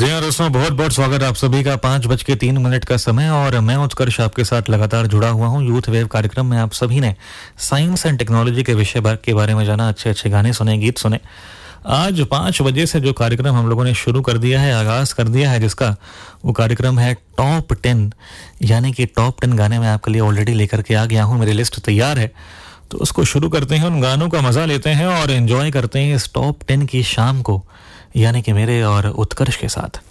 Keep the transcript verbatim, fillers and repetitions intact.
जी हाँ दोस्तों, बहुत बहुत स्वागत है आप सभी का। पाँच बज के तीन मिनट का समय और मैं उत्कर्ष आपके साथ लगातार जुड़ा हुआ हूँ। यूथ वेव कार्यक्रम में आप सभी ने साइंस एंड टेक्नोलॉजी के विषय के बारे में जाना, अच्छे अच्छे गाने सुने, गीत सुने। आज पाँच बजे से जो कार्यक्रम हम लोगों ने शुरू कर दिया है, आगाज़ कर दिया है जिसका, वो कार्यक्रम है टॉप टेन, यानी कि टॉप टेन गाने मैं आपके लिए ऑलरेडी लेकर के आ गया हूँ। मेरी लिस्ट तैयार है, तो उसको शुरू करते हैं, उन गानों का मज़ा लेते हैं और एंजॉय करते हैं इस टॉप टेन की शाम को, यानी कि मेरे और उत्कर्ष के साथ।